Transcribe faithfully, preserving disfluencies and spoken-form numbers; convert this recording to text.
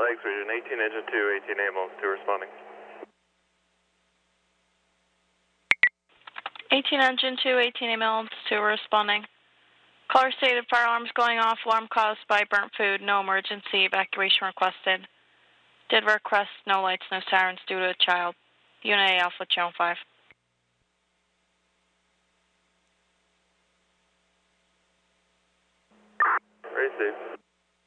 Lakes region, eighteen engine two, eighteen ambulance two responding. eighteen engine two, eighteen ambulance two responding. Caller stated fire alarms going off, alarm caused by burnt food, no emergency, evacuation requested. Did request no lights, no sirens due to a child. Unit A Alpha, channel five. Very safe.